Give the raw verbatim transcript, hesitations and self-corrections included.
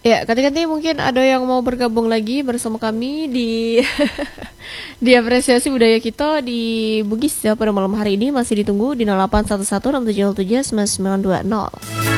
Ya, ganti-ganti mungkin ada yang mau bergabung lagi bersama kami di di apresiasi budaya kita di Bugis ya pada malam hari ini masih ditunggu di nol delapan satu satu enam tujuh tujuh sembilan sembilan dua nol.